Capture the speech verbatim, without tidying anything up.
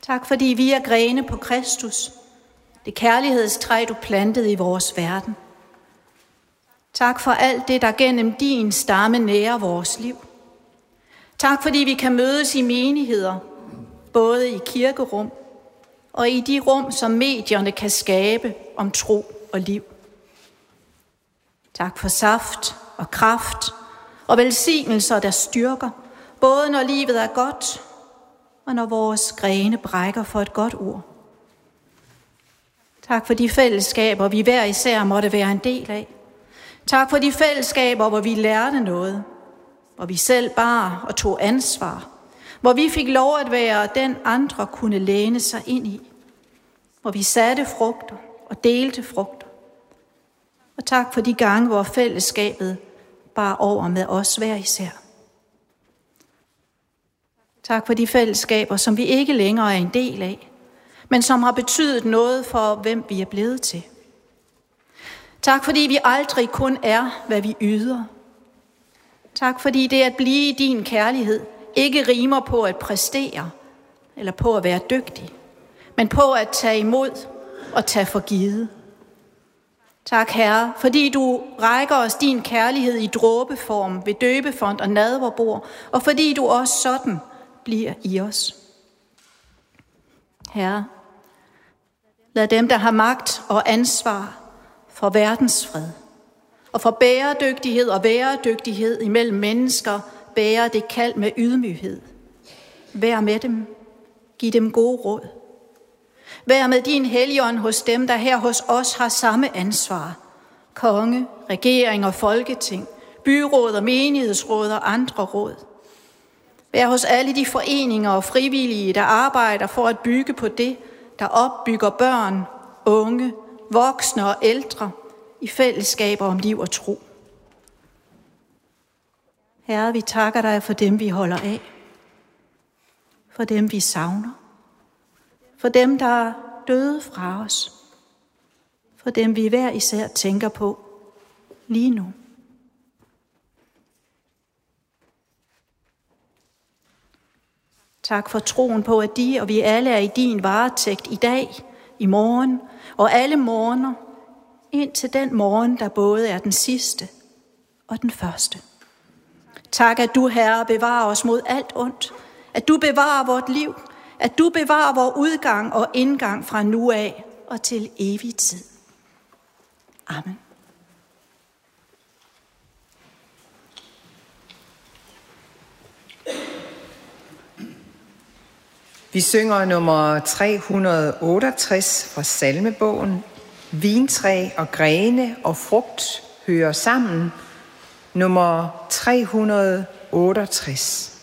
Tak fordi vi er grene på Kristus, det kærlighedstræ, du plantede i vores verden. Tak for alt det, der gennem din stamme nærer vores liv. Tak fordi vi kan mødes i menigheder, både i kirkerum og i de rum, som medierne kan skabe om tro og liv. Tak for saft og kraft og velsignelser, der styrker, både når livet er godt og når vores grene brækker for et godt ord. Tak for de fællesskaber, vi hver især måtte være en del af. Tak for de fællesskaber, hvor vi lærte noget, hvor vi selv bar og tog ansvar, hvor vi fik lov at være den, andre kunne læne sig ind i, hvor vi satte frugter og delte frugter. Og tak for de gange, hvor fællesskabet bar over med os hver især. Tak for de fællesskaber, som vi ikke længere er en del af, men som har betydet noget for, hvem vi er blevet til. Tak fordi vi aldrig kun er, hvad vi yder. Tak fordi det at blive i din kærlighed ikke rimer på at præstere eller på at være dygtig, men på at tage imod og tage for givet. Tak, Herre, fordi du rækker os din kærlighed i dråbeform ved døbefont og nadverbord, og fordi du også sådan bliver i os. Herre, lad dem, der har magt og ansvar for verdensfred og for bæredygtighed og bæredygtighed imellem mennesker, bære det kald med ydmyghed. Vær med dem. Giv dem gode råd. Vær med din Helligånd hos dem, der her hos os har samme ansvar. Konge, regering og folketing, byråd og menighedsråd og andre råd. Vær hos alle de foreninger og frivillige, der arbejder for at bygge på det, der opbygger børn, unge, voksne og ældre i fællesskaber om liv og tro. Herre, vi takker dig for dem, vi holder af. For dem, vi savner. For dem, der er døde fra os. For dem, vi hver især tænker på lige nu. Tak for troen på, at de og vi alle er i din varetægt i dag, i morgen og alle morgener, indtil den morgen, der både er den sidste og den første. Tak, at du, Herre, bevarer os mod alt ondt, at du bevarer vort liv, at du bevarer vor udgang og indgang fra nu af og til evig tid. Amen. Vi synger nummer tre hundrede otteogtres fra salmebogen. Vintræ og grene og frugt hører sammen. Nummer tre hundrede otteogtres.